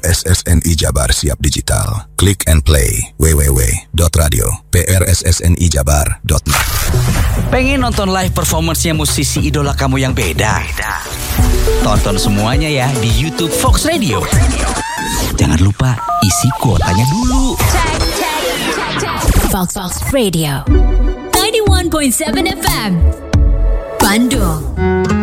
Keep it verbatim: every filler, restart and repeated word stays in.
S S N I Jabar Siap Digital. Click and play w w w dot radio p r s s n i jabar dot net. Pengen nonton live performance-nya musisi idola kamu yang beda? Tonton semuanya ya di YouTube Fox Radio. Jangan lupa isi kuotanya dulu. Fox Fox Radio ninety-one point seven F M Bandung.